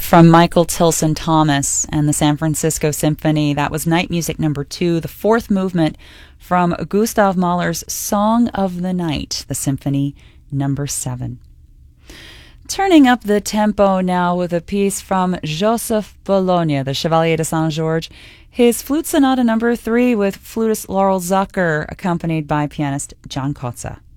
from Michael Tilson Thomas and the San Francisco Symphony. That was Night Music Number 2, the fourth movement from Gustav Mahler's Song of the Night, the Symphony Number 7. Turning up the tempo now with a piece from Joseph Bologna, the Chevalier de Saint-Georges, his Flute Sonata Number 3 with flutist Laurel Zucker, accompanied by pianist John Kotze.